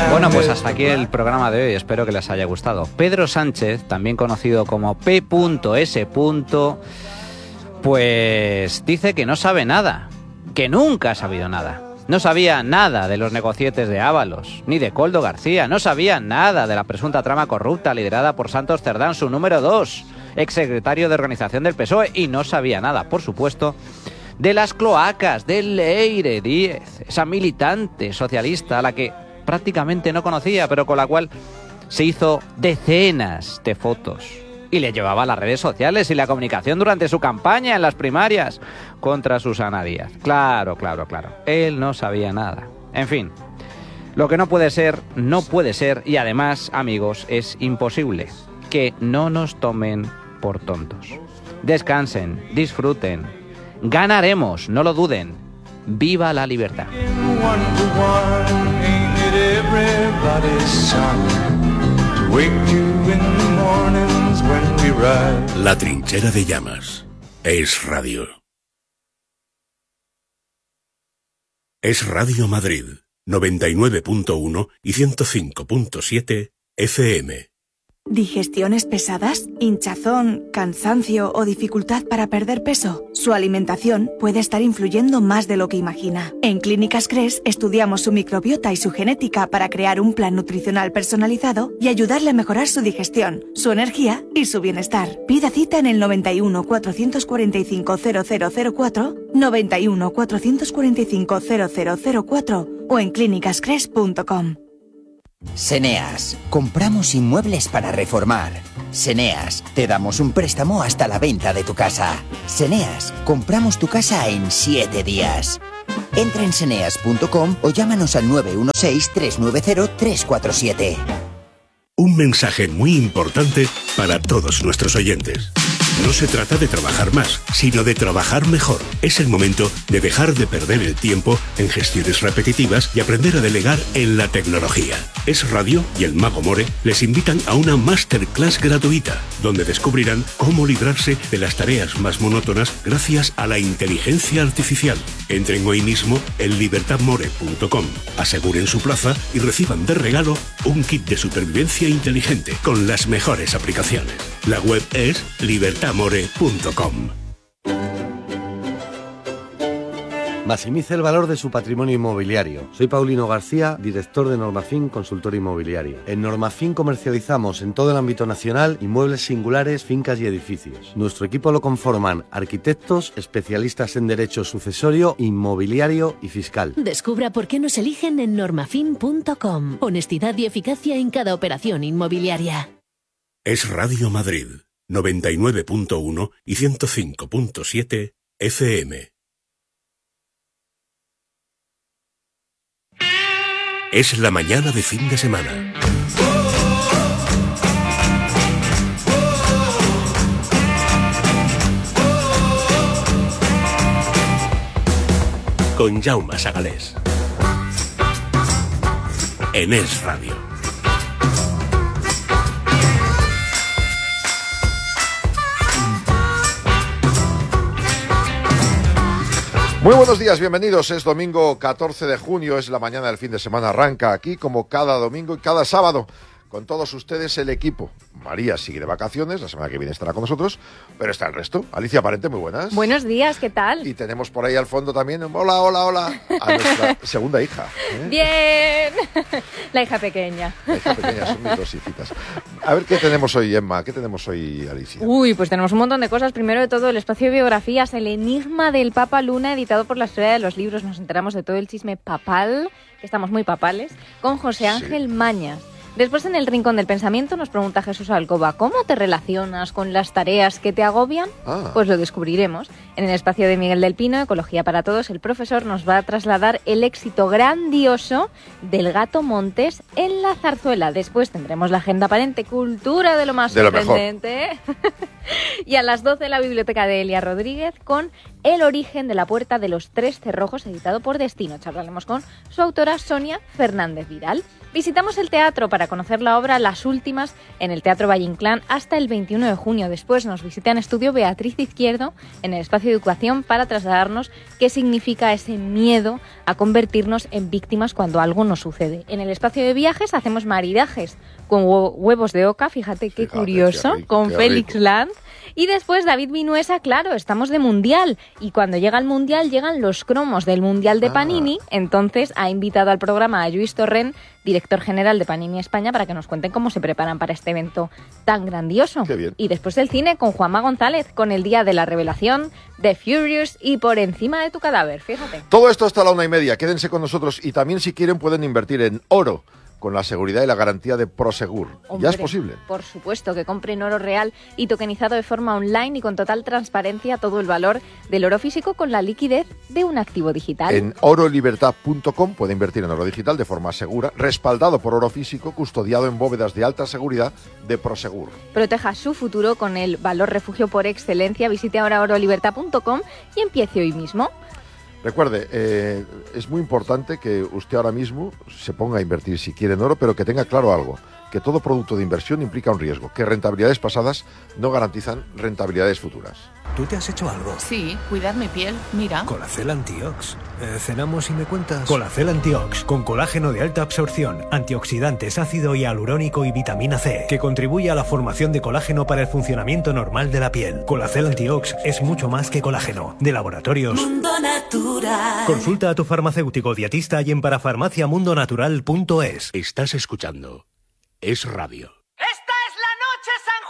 Bueno, pues hasta aquí el programa de hoy, espero que les haya gustado. Pedro Sánchez, también conocido como P.S., pues dice que no sabe nada, que nunca ha sabido nada. No sabía nada de los negocietes de Ábalos, ni de Koldo García, no sabía nada de la presunta trama corrupta liderada por Santos Cerdán, su número 2, exsecretario de organización del PSOE, y no sabía nada, por supuesto, de las cloacas de Leire Díez, esa militante socialista a la que prácticamente no conocía, pero con la cual se hizo decenas de fotos y le llevaba a las redes sociales y la comunicación durante su campaña en las primarias contra Susana Díaz. Claro. Él no sabía nada. En fin, lo que no puede ser, y además, amigos, es imposible. Que no nos tomen por tontos. Descansen, disfruten. Ganaremos, no lo duden. ¡Viva la libertad! La Trinchera de Llamas. Es Radio. Es Radio Madrid, 99.1 y 105.7 FM. ¿Digestiones pesadas? ¿Hinchazón, cansancio o dificultad para perder peso? Su alimentación puede estar influyendo más de lo que imagina. En Clínicas Cres estudiamos su microbiota y su genética para crear un plan nutricional personalizado y ayudarle a mejorar su digestión, su energía y su bienestar. Pida cita en el 91 445 0004, 91 445 0004 o en clínicascres.com. Seneas, compramos inmuebles para reformar. Seneas, te damos un préstamo hasta la venta de tu casa. Seneas, compramos tu casa en 7 días. Entra en seneas.com o llámanos al 916-390-347. Un mensaje muy importante para todos nuestros oyentes. No se trata de trabajar más, sino de trabajar mejor. Es el momento de dejar de perder el tiempo en gestiones repetitivas y aprender a delegar en la tecnología. Es Radio y el Mago More les invitan a una masterclass gratuita, donde descubrirán cómo librarse de las tareas más monótonas gracias a la inteligencia artificial. Entren hoy mismo en libertadmore.com, aseguren su plaza y reciban de regalo un kit de supervivencia inteligente con las mejores aplicaciones. La web es libertadmore.com. Maximice el valor de su patrimonio inmobiliario. Soy Paulino García, director de Normafin Consultor Inmobiliario. En Normafin comercializamos en todo el ámbito nacional inmuebles singulares, fincas y edificios. Nuestro equipo lo conforman arquitectos, especialistas en derecho sucesorio, inmobiliario y fiscal. Descubra por qué nos eligen en normafin.com. Honestidad y eficacia en cada operación inmobiliaria. Es Radio Madrid, 99.1 y 105.7 FM. Es la mañana de fin de semana. Con Jaume Sagalés. En Es Radio. Muy buenos días, bienvenidos. Es domingo 14 de junio, es la mañana del fin de semana. Arranca aquí como cada domingo y cada sábado. Con todos ustedes el equipo. María sigue de vacaciones, la semana que viene estará con nosotros, pero está el resto. Alicia Parente, muy buenas. Buenos días, ¿qué tal? Y tenemos por ahí al fondo también, hola, a nuestra segunda hija. ¡Bien! La hija pequeña. La hija pequeña, son mis dos hijitas. A ver, ¿qué tenemos hoy, Emma? ¿Qué tenemos hoy, Alicia? Uy, pues tenemos un montón de cosas. Primero de todo, el espacio de biografías, el enigma del Papa Luna, editado por la Esfera de los Libros. Nos enteramos de todo el chisme papal, que estamos muy papales, con José Ángel Mañas. Después, en el Rincón del Pensamiento, nos pregunta Jesús Alcoba, ¿cómo te relacionas con las tareas que te agobian? Pues lo descubriremos. En el espacio de Miguel del Pino, Ecología para Todos, el profesor nos va a trasladar el éxito grandioso del gato Montes en la zarzuela. Después tendremos la agenda aparente, cultura de lo más sorprendente. Y a las 12, la biblioteca de Elia Rodríguez con El origen de la puerta de los 3 cerrojos, editado por Destino. Charlaremos con su autora Sonia Fernández Vidal. Visitamos el teatro para conocer la obra Las Últimas en el Teatro Valle Inclán hasta el 21 de junio. Después nos visita en estudio Beatriz Izquierdo en el espacio de educación para trasladarnos qué significa ese miedo a convertirnos en víctimas cuando algo nos sucede. En el espacio de viajes hacemos maridajes con huevos de oca, fíjate qué curioso, con Félix Land. Y después David Vinuesa, claro, estamos de Mundial. Y cuando llega el Mundial, llegan los cromos del Mundial de Panini. Entonces ha invitado al programa a Lluís Torrent, director general de Panini España, para que nos cuenten cómo se preparan para este evento tan grandioso. Qué bien. Y después del cine con Juanma González, con El Día de la Revelación, The Furious y Por encima de tu cadáver, fíjate. Todo esto hasta la 1:30. Quédense con nosotros y también, si quieren, pueden invertir en oro con la seguridad y la garantía de Prosegur. Hombre, ya es posible. Por supuesto, que compren oro real y tokenizado de forma online y con total transparencia todo el valor del oro físico con la liquidez de un activo digital. En orolibertad.com puede invertir en oro digital de forma segura, respaldado por oro físico, custodiado en bóvedas de alta seguridad de Prosegur. Proteja su futuro con el valor refugio por excelencia. Visite ahora orolibertad.com y empiece hoy mismo. Recuerde, es muy importante que usted ahora mismo se ponga a invertir si quiere en oro, pero que tenga claro algo, que todo producto de inversión implica un riesgo, que rentabilidades pasadas no garantizan rentabilidades futuras. ¿Tú te has hecho algo? Sí, cuidar mi piel, mira. Colacel Antiox. ¿Cenamos y me cuentas? Colacel Antiox, con colágeno de alta absorción, antioxidantes, ácido hialurónico y vitamina C, que contribuye a la formación de colágeno para el funcionamiento normal de la piel. Colacel Antiox es mucho más que colágeno. De Laboratorios Mundo Natural. Consulta a tu farmacéutico dietista y en parafarmaciamundonatural.es. Estás escuchando Es Radio.